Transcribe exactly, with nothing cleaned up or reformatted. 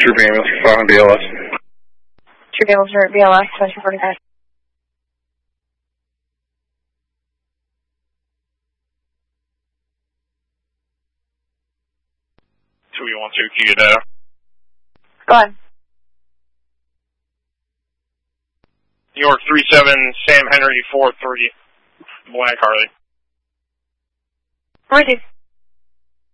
Troop ambulance for five on B L S. Troop ambulance for B L S, twenty forty-five. two one two, Q data. Go ahead. New York three seven, Sam Henry four three, Black Harley. Receive.